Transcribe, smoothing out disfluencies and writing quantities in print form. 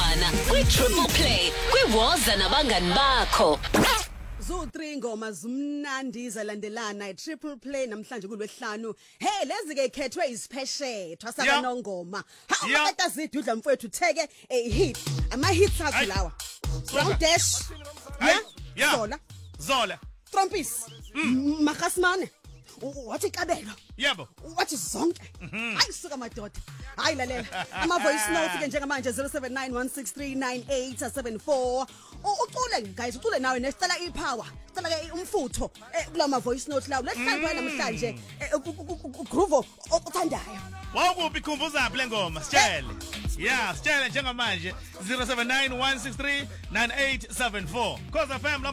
Khuzwana kwi-Triple Play kwiwoza nabangani bakho. Zo3 ngoma zimnandi zalandelana iTriple Play namhlanje kulwesihlanu. Hey lezi ke ikhethwe isipheshethwa sakanongoma. Ha ukata zidudla mfowethu theke hit. Ama hits akho lawa. From Dash. Yeah. Zola. Trompis. Makasmane. Wathi kabelo. Yebo. Wathi zonke. Ayisuka madoda. Hayi lalela. Ama voice note ke njengamanje 0791639874. Ucule guys, ucule nawe nesicela ipower. Cela ke umfutho kulama voice note lawo. Lesihlangana namhlanje groove othandayo. Wawuphi khumbuza le ngoma sitshele. Yeah, sitshele njengamanje 0791639874. Khoza FM